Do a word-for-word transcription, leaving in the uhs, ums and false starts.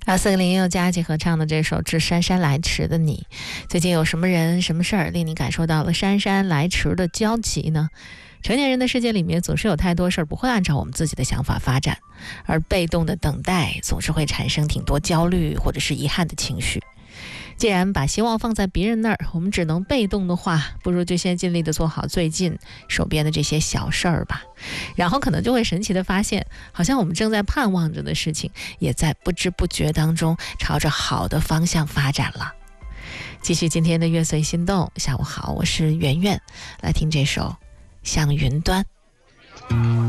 啊，四个零又佳琪合唱的这首《致姗姗来迟的你》，最近有什么人、什么事儿令你感受到了姗姗来迟的焦急呢？成年人的世界里面，总是有太多事儿不会按照我们自己的想法发展，而被动的等待总是会产生挺多焦虑或者是遗憾的情绪。既然把希望放在别人那儿，我们只能被动的话，不如就先尽力的做好最近手边的这些小事儿吧，然后可能就会神奇的发现，好像我们正在盼望着的事情，也在不知不觉当中朝着好的方向发展了。继续今天的乐随心动，下午好，我是圆圆，来听这首《向云端》。